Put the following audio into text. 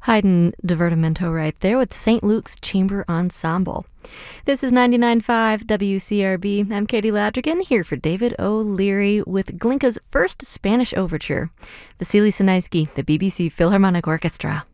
Haydn Divertimento right there with St. Luke's Chamber Ensemble. This is 99.5 WCRB. I'm Katie Ladrigan, here for David O'Leary with Glinka's first Spanish overture, Vasily Sinaisky, the BBC Philharmonic Orchestra.